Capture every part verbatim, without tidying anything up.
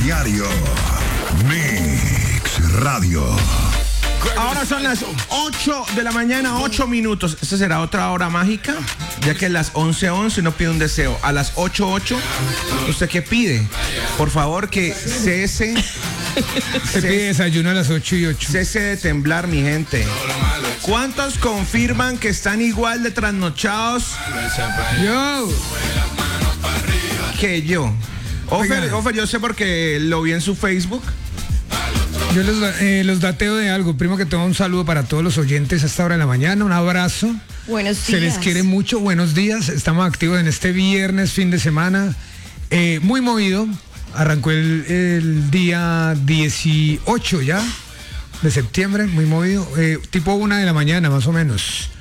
diario. Mix Radio. Ahora son las ocho de la mañana, ocho minutos. ¿Esta será otra hora mágica? Ya que a las once once uno pide un deseo. A las ocho ocho, ¿usted qué pide? Por favor, que cese. Se pide desayuno a las ocho y ocho. Cese de temblar, mi gente. ¿Cuántos confirman que están igual de trasnochados Yo. que yo? Ofer, Oiga. Ofer, yo sé porque lo vi en su Facebook. Yo los, eh, los dateo de algo. Primero que todo, un saludo para todos los oyentes a esta hora de la mañana. Un abrazo. Buenos días. Se les quiere mucho. Buenos días. Estamos activos en este viernes, fin de semana. Eh, muy movido. Arrancó el, el día dieciocho ya de septiembre. Muy movido. Eh, tipo una de la mañana, más o menos.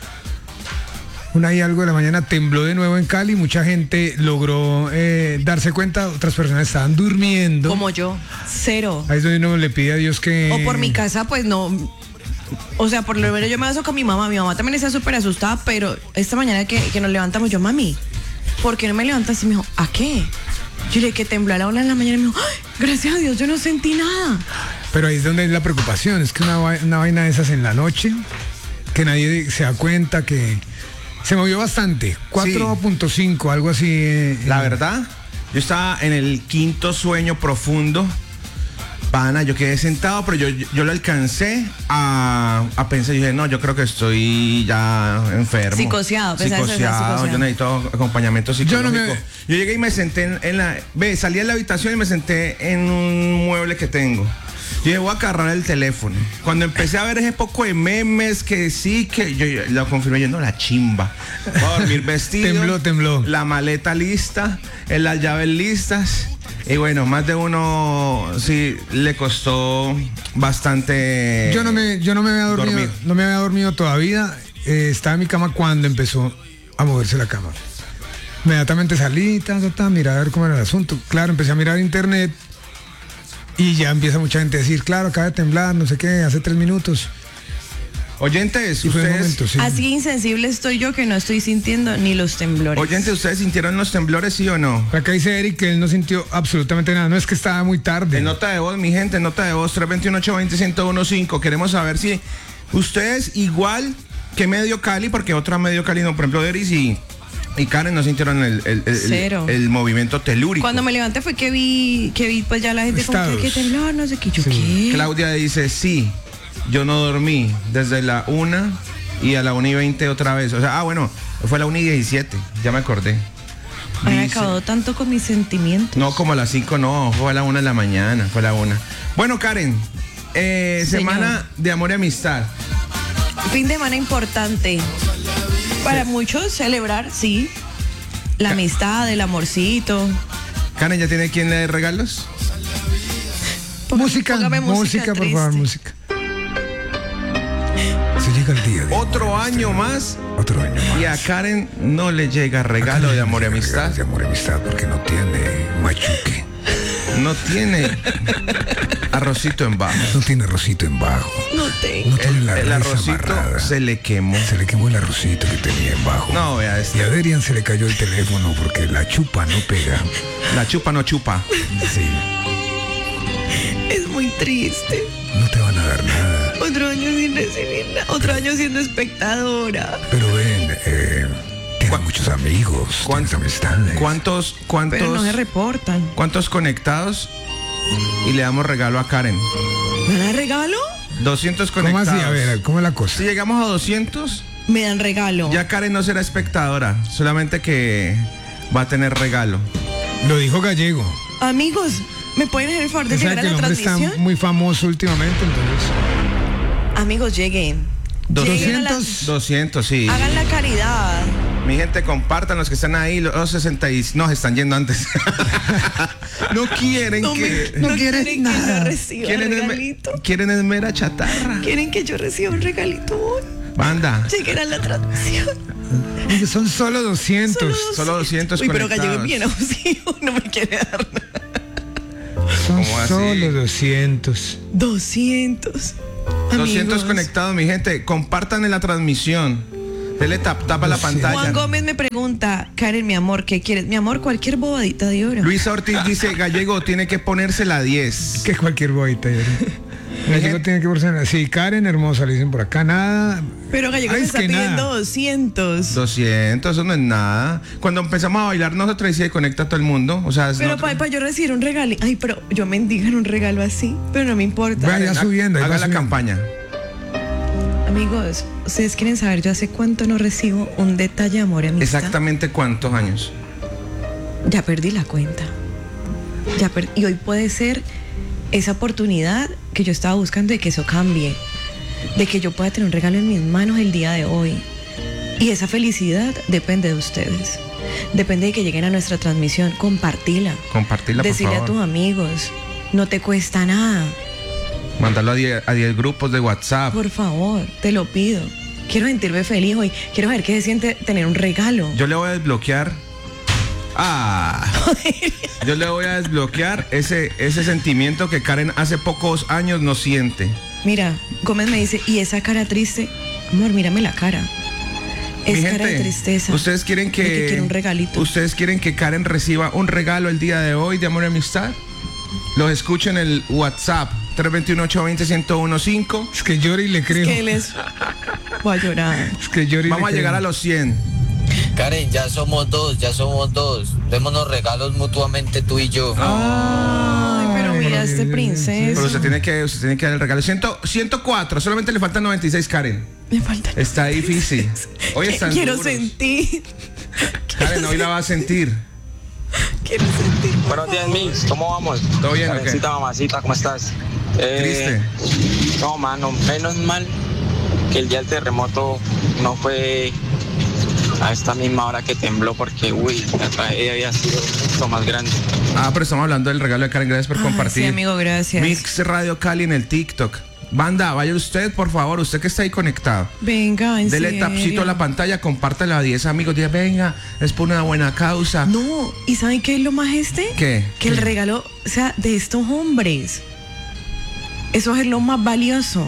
Una y algo de la mañana tembló de nuevo en Cali. Mucha gente logró eh, darse cuenta. Otras personas estaban durmiendo. Como yo, cero. Ahí es donde uno le pide a Dios que... O por mi casa, pues no. O sea, por lo menos yo me aso con mi mamá. Mi mamá también está súper asustada, pero esta mañana que, que nos levantamos, yo, mami, ¿por qué no me levantas? Y me dijo, ¿a qué? Yo le dije que tembló a la una de la mañana y me dijo, ¡ay, gracias a Dios, yo no sentí nada! Pero ahí es donde es la preocupación. Es que una, vai- una vaina de esas en la noche, que nadie se da cuenta que... Se movió bastante. cuatro punto cinco, algo así. eh, La eh, verdad, yo estaba en el quinto sueño profundo. Pana, yo quedé sentado, pero yo, yo lo alcancé a, a pensar. Y dije, no, yo creo que estoy ya enfermo. Psicoseado, pensaba eso, Psicoseado, psicoseado. yo necesito acompañamiento Yo psicológico. no Yo, me- llegué y me senté en, en la... Ve, salí de la habitación y me senté en un mueble que tengo. Yo dije, voy a agarrar el teléfono. Cuando empecé a ver ese poco de memes que sí, que yo, yo lo confirmé, yo no, la chimba. Voy a dormir vestido. Tembló, tembló. La maleta lista, en las llaves listas. Y bueno, más de uno sí le costó bastante. Yo no me, yo no me había dormido, dormir. no me había dormido todavía. Eh, estaba en mi cama cuando empezó a moverse la cama. Inmediatamente salí, ta, ta, ta, mirar a ver cómo era el asunto. Claro, empecé a mirar internet y ya empieza mucha gente a decir, claro, acaba de temblar, no sé qué, hace tres minutos. Oyentes, Y fue un ustedes. momento, sí. Así insensible estoy yo que no estoy sintiendo ni los temblores. Oyentes, ¿ustedes sintieron los temblores, sí o no? Acá dice Eric que él no sintió absolutamente nada. No es que estaba muy tarde. En nota de voz, mi gente, nota de voz tres dos uno, ocho dos cero, uno cero uno cinco. Queremos saber si ustedes igual que Medio Cali, porque otra Medio Cali no, por ejemplo, Deris y, y Karen no sintieron el, el, el, Cero. el, el movimiento telúrico. Cuando me levanté fue que vi, que vi pues ya la gente como Estados. que, que tembló, no sé qué, yo Sí. qué. Claudia dice, sí, yo no dormí desde la una y a la una y veinte otra vez. O sea, ah, bueno, fue la una y diecisiete, ya me acordé. Han Dice- acabado tanto con mis sentimientos. No, como a las cinco no, fue a la una de la mañana, fue a la una. Bueno, Karen, eh, Señor. semana de amor y amistad. Fin de semana importante. Para muchos celebrar, sí. La amistad, el amorcito. Karen, ¿ya tiene quien le dé regalos? Ponga- Música, póngame música, por favor, triste. música. Se llega el día de Otro año más otro año más. y a Karen no le llega regalo de amor y amistad. De amor y amistad porque no tiene machuque. No tiene arrocito en bajo. No tiene arrocito en bajo. No tengo. No tiene la El res arrocito amarrada. se le quemó. Se le quemó el arrocito que tenía en bajo. No, vea Y este. a Derian se le cayó el teléfono porque la chupa no pega. La chupa no chupa. Sí, Es muy triste. no te van a dar nada. Otro año sin recibir nada. Otro año siendo espectadora. Pero ven, eh, tienes muchos amigos, ¿Cuánto- tienes amistades. ¿Cuántos, cuántos, Pero no se reportan. cuántos conectados? Y le damos regalo a Karen. ¿Me dan regalo? doscientos ¿Cómo conectados. así? A ver, ¿cómo es la cosa? Si llegamos a doscientos, Me dan regalo. ya Karen no será espectadora, solamente que va a tener regalo. Lo dijo Gallego. Amigos, ¿me pueden hacer el favor de Usted sabe llegar que a el la hombre está transmisión? muy famoso últimamente, entonces. Amigos, lleguen. Lleguen a la- doscientos. doscientos, sí. Hagan la caridad. Mi gente, compartan los que están ahí, los sesenta y... No, se están yendo antes. No quieren No, que... me, no quieren quieren que nada. yo reciba quieren, es, regalito. me- quieren es mera chatarra. Quieren que yo reciba un regalito hoy. Banda. Lleguen a la transmisión. Oye, son solo doscientos. Solo doscientos Uy, pero conectados. Gallego es bien abusivo. No me quiere dar nada. Son ¿Cómo así? solo doscientos. doscientos. doscientos Amigos, conectados, mi gente. Compartan en la transmisión. Dele tap, tapa la pantalla. Juan Gómez me pregunta, Karen, mi amor, ¿qué quieres? Mi amor, cualquier bobadita de oro. Luis Ortiz dice, Gallego tiene que ponerse la diez. Que cualquier boita. Gallego tiene que ponerse. Sí, Karen, hermosa, le dicen por acá, nada. Pero Gallego Ay, se es está que pidiendo nada. doscientos, doscientos. eso no es nada. Cuando empezamos a bailar, nosotros sí conecta a todo el mundo. O sea, es Pero nosotros- para yo recibir un regalo. Ay, pero yo mendigan un regalo así. Pero no me importa. Vaya subiendo. ahí Haga va la subiendo. campaña. Amigos, ustedes quieren saber, yo hace cuánto no recibo un detalle de amor y amistad. Exactamente cuántos años. Ya perdí la cuenta. Ya per- y hoy puede ser esa oportunidad que yo estaba buscando de que eso cambie. De que yo pueda tener un regalo en mis manos el día de hoy. Y esa felicidad depende de ustedes. Depende de que lleguen a nuestra transmisión. Compartila. Compartirla, por Decirle a favor. tus amigos. No te cuesta nada. Mandarlo a diez a diez grupos de WhatsApp. Por favor, te lo pido. Quiero sentirme feliz hoy. Quiero ver qué se siente tener un regalo. Yo le voy a desbloquear. Ah. Yo le voy a desbloquear ese, ese sentimiento que Karen hace pocos años no siente. Mira, Gómez me dice, ¿y esa cara triste? Amor, mírame la cara. Es Mi cara de gente, tristeza. ¿ustedes quieren de que que, quiere un regalito? ¿Ustedes quieren que Karen reciba un regalo el día de hoy de amor y amistad? Los escucho en el WhatsApp tres dos uno, ocho dos cero, uno uno cinco. Es que llore y le creo. Es que él es... Voy a llorar. Es que llore y Vamos a le llegar a creo. los cien. Karen, ya somos dos, ya somos dos. Démonos regalos mutuamente tú y yo. Ay, pero mira Ay, este Pero princesa. usted tiene que, usted tiene que dar el regalo. Cien, ciento cuatro, solamente le faltan noventa y seis, Karen. Me falta... Está difícil. Hoy están Quiero duros. sentir. Karen, hoy la va a sentir. Quiero sentir. Buenos días, Mix. ¿Cómo vamos? ¿Todo bien o qué? Karencita, mamacita, ¿cómo estás? Triste. No, mano, menos mal que el día del terremoto no fue a esta misma hora que tembló, porque, uy, la tragedia había sido mucho más grande. Ah, pero estamos hablando del regalo de Karen. Gracias por Ay, compartir. sí, amigo, gracias. Mix Radio Cali en el TikTok. Banda, vaya usted, por favor, usted que está ahí conectado. Venga, en Dele serio. tapcito a la pantalla, compártela a diez amigos. Diga, venga, es por una buena causa. No, ¿y saben qué es lo más este? ¿Qué? Que el regalo sea de estos hombres. Eso es lo más valioso.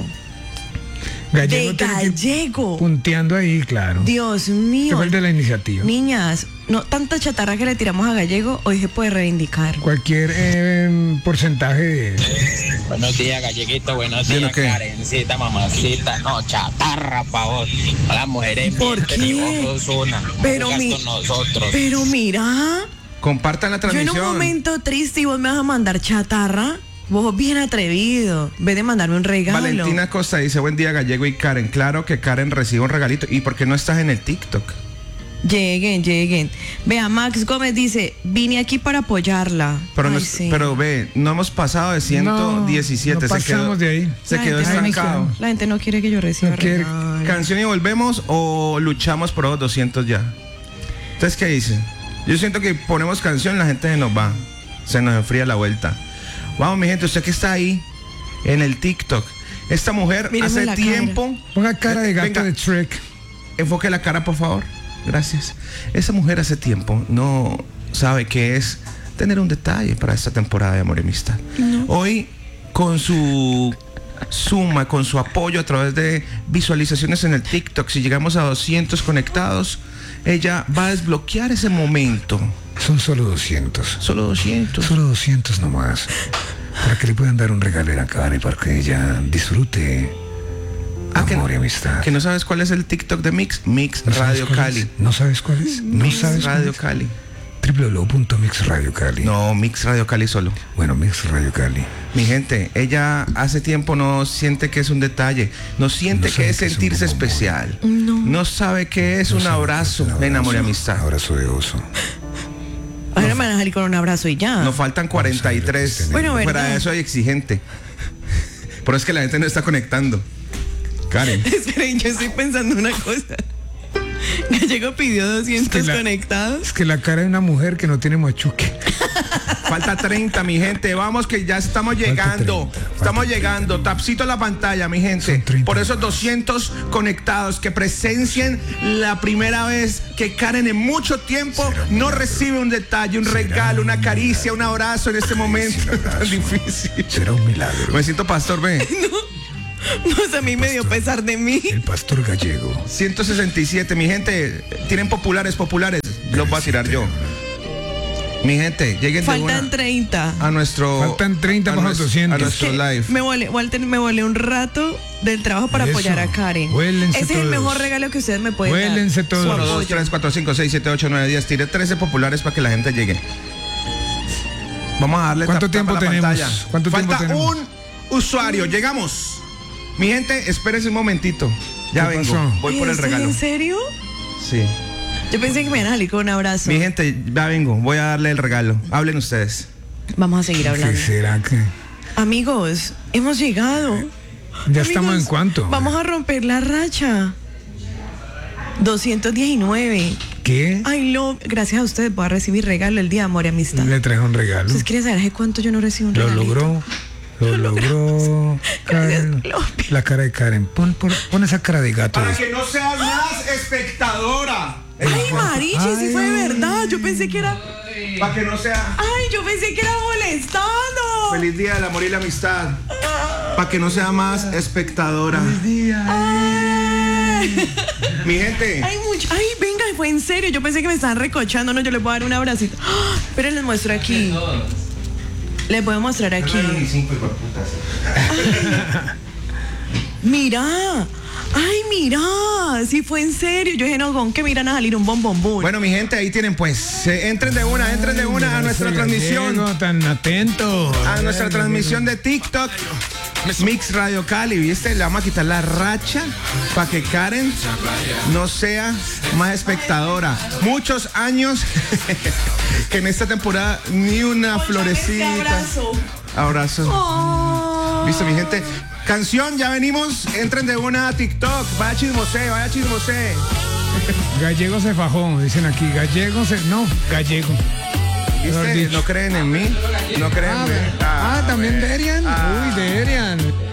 Gallego de tiene que- Gallego. punteando ahí, claro. Dios Que mío. fue el de la iniciativa. Niñas, no tanta chatarra que le tiramos a Gallego, hoy se puede reivindicar. Cualquier eh, porcentaje de. Buenos días, Galleguito. Buenos ¿Bien o días, qué? Karencita, mamacita. No, chatarra, pa' vos. A las mujeres ¿Por mienten y qué? vos sos una. Pero Jugas mi- con nosotros. Pero mira, Compartan la yo en transmisión. un momento triste y vos me vas a mandar chatarra. Vos bien atrevido. En vez de mandarme un regalo. Valentina Costa dice, buen día Gallego y Karen. Claro que Karen recibe un regalito. ¿Y por qué no estás en el TikTok? Lleguen, lleguen. Vea, Max Gómez dice, vine aquí para apoyarla. Pero, Ay, no- sí. pero ve, no hemos pasado de ciento diecisiete. No, no se quedó, pasamos de ahí. Se La quedó gente no estancado. quiere- La gente no quiere que yo reciba No quiere. regalo. ¿Canción y volvemos o luchamos por los doscientos ya? Entonces, ¿qué dicen? Yo siento que ponemos canción, la gente se nos va. Se nos enfría la vuelta. Vamos, mi gente, usted que está ahí en el TikTok. Esta mujer Míreme hace la tiempo. Ponga cara de gato Venga, de Shrek. enfoque la cara, por favor. Gracias. Esa mujer hace tiempo no sabe qué es tener un detalle para esta temporada de Amor y Amistad. Hoy, con su suma, con su apoyo a través de visualizaciones en el TikTok, si llegamos a doscientos conectados, ella va a desbloquear ese momento. Son solo doscientos. Solo doscientos. Solo doscientos nomás. Para que le puedan dar un regalo a la cara y para que ella disfrute Ah, que, amor y amistad. que no sabes cuál es el TikTok de Mix. Mix ¿No sabes Radio cuál Cali. es? ¿No sabes cuál es? ¿No Mix sabes cuál Radio es? Cali. doble u doble u doble u punto mix radio cali. No, Mix Radio Cali solo. Bueno, Mix Radio Cali. Mi gente, ella hace tiempo no siente que es un detalle, no siente No que sabe es que es un sentirse bombón. especial, No. no sabe que es No un sabe abrazo qué es un en amor y abrazo, amistad. Abrazo de oso. Ahora me van a salir con un abrazo y ya. Nos faltan cuarenta y tres. Bueno, Fuera ¿verdad? de eso hay exigente. Pero es que la gente no está conectando. Karen. Esperen, yo estoy pensando una cosa. Gallego pidió doscientos Es que la- conectados. Es que la cara de una mujer que no tiene machuque. Falta treinta, mi gente. Vamos que ya estamos llegando. treinta, falta Estamos treinta. llegando. Tapcito a la pantalla, mi gente. Son treinta Por esos más. doscientos conectados que presencien la primera vez que Karen en mucho tiempo Será un no milagro. recibe un detalle, un Será regalo, una un caricia, milagro. un abrazo en este Caricia, momento un abrazo. tan difícil. Será un milagro. Me siento pastor, ve. Pues a mí me dio pesar de mí. El pastor gallego. ciento sesenta y siete, mi gente, tienen populares, populares, los voy a tirar yo. Mi gente, lleguen de Faltan una treinta. a nuestro Faltan treinta a para nuestro- doscientos. a nuestro live. Me volé, Walter, me volé un rato del trabajo para Eso. apoyar a Karen. Huélense Ese es el todos. mejor regalo que ustedes me pueden Huélense dar. todos. Su uno, dos, apoyo. tres, cuatro, cinco, seis, siete, ocho, nueve, diez. Tiré trece populares para que la gente llegue. Vamos a darle ¿Cuánto tap, tap tiempo a la tenemos? pantalla. ¿Cuánto Falta tiempo tenemos? un usuario. Llegamos. Mi gente, espérense un momentito. Ya ¿Qué vengo. pasó? Voy por el ¿Esto es regalo. ¿En serio? Sí. Yo pensé que me iban a salir con un abrazo. Mi gente, ya vengo. Voy a darle el regalo. Hablen ustedes. Vamos a seguir ¿Qué hablando. será que? Amigos, hemos llegado. Ya estamos Amigos, en cuánto. Vamos a romper la racha. doscientos diecinueve. ¿Qué? Ay, lo, gracias a ustedes voy a recibir regalo el día de amor y amistad. Le traje un regalo. ¿Ustedes quieren saber hace cuánto yo no recibo un Lo regalo? logró. Lo logró. Karen. Gracias, La cara de Karen. Pon, pon, pon esa cara de gato. Para que no seas más espectadora. Ay, Marichi, sí fue de verdad. Yo pensé que era. Para que no sea. Ay, yo pensé que era molestando. Feliz día del amor y la amistad. Para que no sea más espectadora. Ay. Mi gente. Ay, mucho. Ay, venga, fue en serio. Yo pensé que me estaban recochando. No, yo les voy a dar un abracito. ¡Ah! Pero les muestro aquí. Les voy a mostrar aquí. Mira. Ay, mira. Sí fue en serio. Yo dije, no, con que miran a salir un bombombón. Bueno, mi gente, ahí tienen pues. Eh, entren de una, entren de una a nuestra Ese transmisión. gallego tan atento. A nuestra transmisión de TikTok. Mix Radio Cali, ¿viste? Le vamos a quitar la racha para que Karen no sea más espectadora. Muchos años que en esta temporada ni una Este florecita. abrazo. Abrazo. Oh. ¿Listo, mi gente? Canción, ya venimos. Entren de una a TikTok. Vaya chismosé, vaya chismosé. Gallego se fajó, dicen aquí. Gallego se. No, gallego. Mejor ¿Viste? dicho. No creen en mí. No creen Ah, en mí. ah, también Deria.